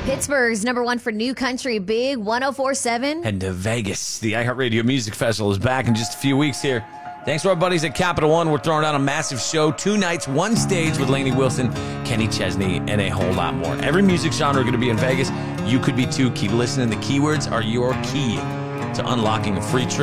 Pittsburgh's #1 for new country, Big 104.7. Heading to Vegas. The iHeartRadio Music Festival is back in just a few weeks here. Thanks to our buddies at Capital One. We're throwing down a massive show. 2 nights, 1 stage with Lainey Wilson, Kenny Chesney, and a whole lot more. Every music genre going to be in Vegas. You could be too. Keep listening. The keywords are your key to unlocking a free trip